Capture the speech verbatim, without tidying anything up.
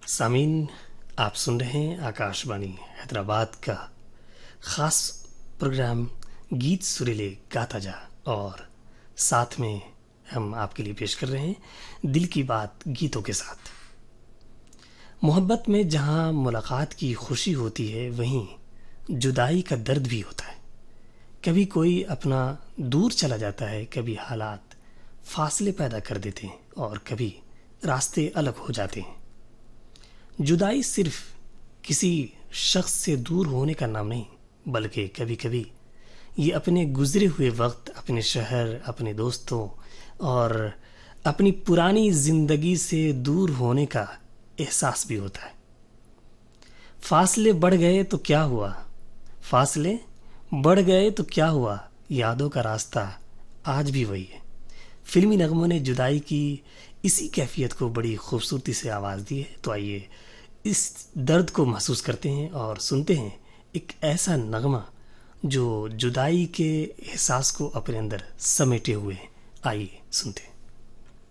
सामीन, आप सुन रहे हैं आकाशवाणी हैदराबाद का ख़ास प्रोग्राम गीत सुरीले गाता जा, और साथ में हम आपके लिए पेश कर रहे हैं दिल की बात गीतों के साथ। मोहब्बत में जहाँ मुलाकात की खुशी होती है, वहीं जुदाई का दर्द भी होता है। कभी कोई अपना दूर चला जाता है, कभी हालात फासले पैदा कर देते हैं और कभी रास्ते अलग हो जाते हैं। जुदाई सिर्फ किसी शख्स से दूर होने का नाम नहीं, बल्कि कभी कभी ये अपने गुजरे हुए वक्त, अपने शहर, अपने दोस्तों और अपनी पुरानी जिंदगी से दूर होने का एहसास भी होता है। फासले बढ़ गए तो क्या हुआ, फासले बढ़ गए तो क्या हुआ, यादों का रास्ता आज भी वही है। फिल्मी नगमों ने जुदाई की इसी कैफियत को बड़ी खूबसूरती से आवाज़ दी है। तो आइए इस दर्द को महसूस करते हैं और सुनते हैं एक ऐसा नगमा जो जुदाई के एहसास को अपने अंदर समेटे हुए है। आइए सुनते हैं।